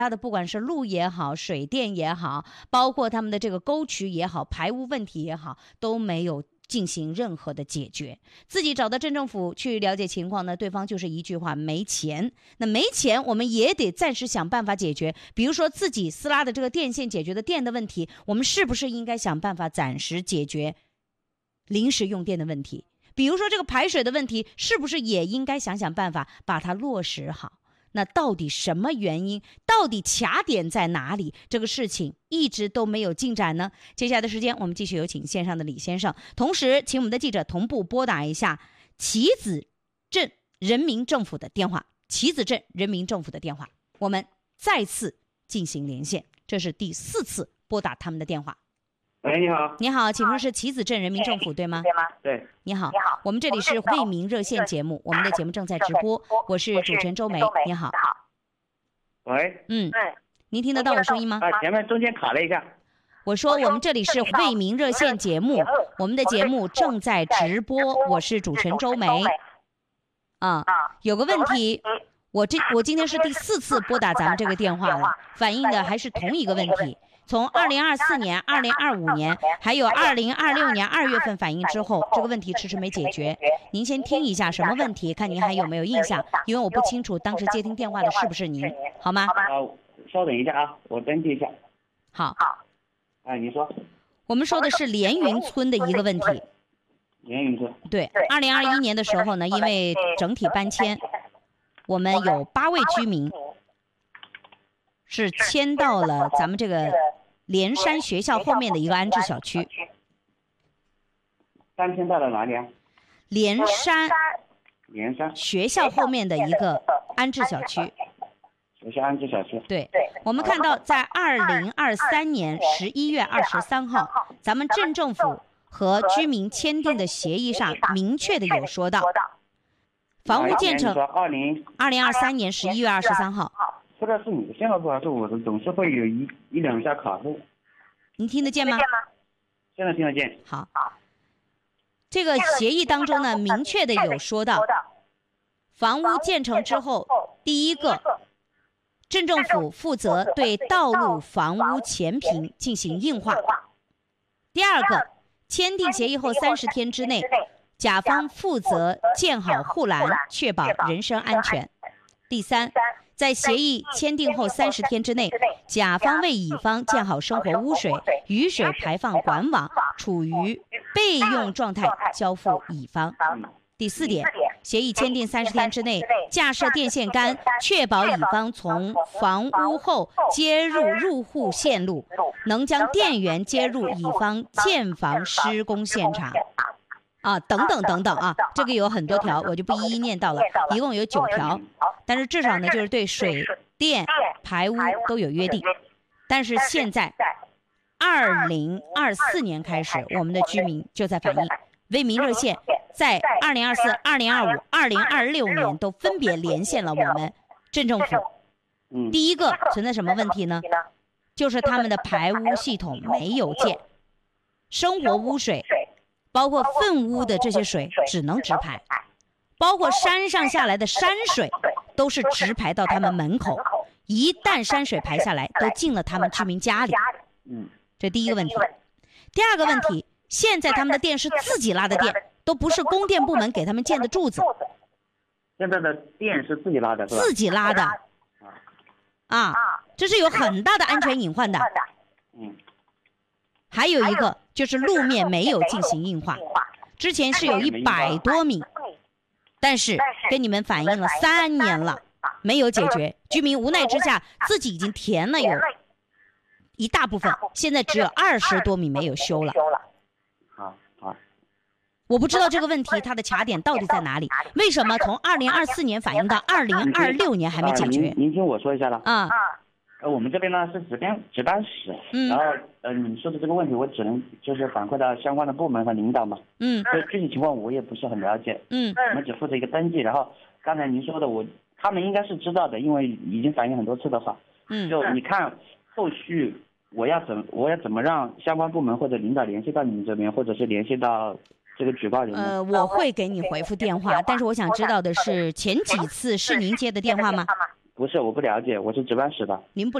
的不管是路也好，水电也好，包括他们的这个沟渠也好，排污问题也好，都没有进行任何的解决。自己找到镇政府去了解情况呢，对方就是一句话：没钱。那没钱，我们也得暂时想办法解决。比如说自己私拉的这个电线解决的电的问题，我们是不是应该想办法暂时解决临时用电的问题？比如说这个排水的问题，是不是也应该想想办法把它落实好？那到底什么原因？到底卡点在哪里？这个事情一直都没有进展呢？接下来的时间，我们继续有请线上的李先生，同时请我们的记者同步拨打一下棋子镇人民政府的电话。棋子镇人民政府的电话，我们再次进行连线，这是第4次拨打他们的电话。 喂，你好。 你好，请问是棋子镇人民政府对吗？ 对。 你好，我们这里是为民热线节目，我们的节目正在直播，我是主持人周梅。你好。 喂。 您听得到我声音吗？ 前面中间卡了一下。 我说我们这里是为民热线节目，我们的节目正在直播，我是主持人周梅。有个问题，我今天是第4次拨打咱们这个电话了，反映的还是同一个问题。从2024年、2025年，还有2026年2月份反映之后，这个问题迟迟没解决。您先听一下什么问题，看您还有没有印象，因为我不清楚当时接听电话的是不是您，好吗？ 稍等一下啊，我登记一下。 好。 你说。 我们说的是连云村的一个问题。 连云村。 对，2021年的时候呢，因为整体搬迁，我们有8位居民是迁到了咱们这个连山学校后面的一个安置小区。 搬迁到了哪里啊？ 连山学校后面的一个安置小区。 学校安置小区。 对，我们看到在2023年11月23号，咱们镇政府和居民签订的协议上明确的有说到，房屋建成2023年11月23号。 不知道是你的信号不好，是我的，总是会有一两下卡住。 您听得见吗？ 现在听得见。 好，这个协议当中呢，明确的有说到，房屋建成之后，第一个，镇政府负责对道路、房屋前坪进行硬化；第二个，签订协议后30天之内，甲方负责建好护栏，确保人身安全；第三，在协议签订后30天之内，甲方为乙方建好生活污水、雨水排放管网，处于备用状态交付乙方。第4点，协议签订30天之内，架设电线杆，确保乙方从房屋后接入入户线路，能将电源接入乙方建房施工现场。等等等等啊，这个有很多条，我就不一一念到了，一共有9条，但是至少呢，就是对水电排污都有约定。但是现在2024年开始，我们的居民就在反映，为民热线在2024、2025、2026年都分别连线了我们镇政府。第一个存在什么问题呢？就是他们的排污系统没有建，生活污水包括粪污的这些水只能直排，包括山上下来的山水都是直排到他们门口，一旦山水排下来都进了他们居民家里。这第一个问题。第二个问题，现在他们的电是自己拉的电，都不是供电部门给他们建的柱子。 现在的电是自己拉的，是吧？ 自己拉的。这是有很大的安全隐患的。还有一个就是路面没有进行硬化，之前是有100多米，但是跟你们反映了3年了，没有解决。居民无奈之下，自己已经填了有一大部分，现在只有20多米没有修了。我不知道这个问题它的卡点到底在哪里？为什么从2024年反映到2026年还没解决？ 您听我说一下了。我们这边呢是值班室，然后你说的这个问题我只能就是反馈到相关的部门和领导嘛。所以具体情况我也不是很了解。我们只负责一个登记。然后刚才您说的他们应该是知道的，因为已经反映很多次的话。就你看后续我要怎么让相关部门或者领导联系到你们这边，或者是联系到这个举报人呢？ 我会给你回复电话，但是我想知道的是前几次是您接的电话吗？ 不是，我不了解，我是值班室的。 您不